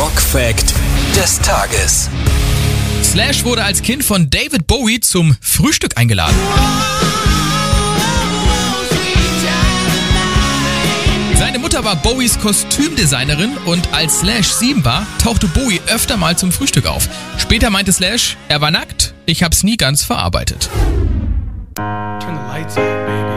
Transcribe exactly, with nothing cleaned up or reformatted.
Rock-Fact des Tages. Slash wurde als Kind von David Bowie zum Frühstück eingeladen. Seine Mutter war Bowies Kostümdesignerin und als Slash sieben war, tauchte Bowie öfter mal zum Frühstück auf. Später meinte Slash, er war nackt, ich hab's nie ganz verarbeitet. Turn the lights out, baby.